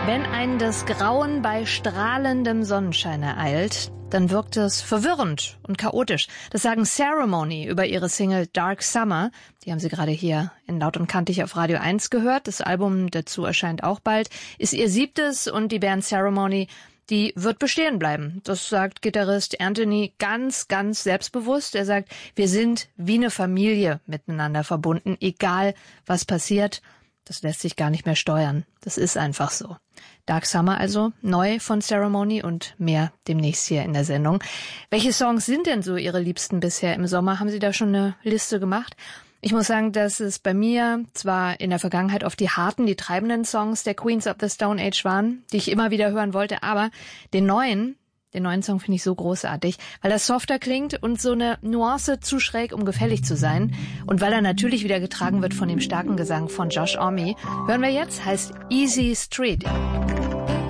Wenn einen das Grauen bei strahlendem Sonnenschein ereilt, dann wirkt es verwirrend und chaotisch. Das sagen Ceremony über ihre Single Dark Summer. Die haben Sie gerade hier in Laut und Kantig auf Radio 1 gehört. Das Album dazu erscheint auch bald. Ist ihr 7. und die Band Ceremony, die wird bestehen bleiben. Das sagt Gitarrist Anthony ganz, ganz selbstbewusst. Er sagt, wir sind wie eine Familie miteinander verbunden, egal was passiert. Das lässt sich gar nicht mehr steuern. Das ist einfach so. Dark Summer also, neu von Ceremony und mehr demnächst hier in der Sendung. Welche Songs sind denn so Ihre Liebsten bisher im Sommer? Haben Sie da schon eine Liste gemacht? Ich muss sagen, dass es bei mir zwar in der Vergangenheit oft die harten, die treibenden Songs der Queens of the Stone Age waren, die ich immer wieder hören wollte, aber den neuen Song finde ich so großartig, weil er softer klingt und so eine Nuance zu schräg, um gefällig zu sein. Und weil er natürlich wieder getragen wird von dem starken Gesang von Josh Homme. Hören wir jetzt, heißt Easy Street.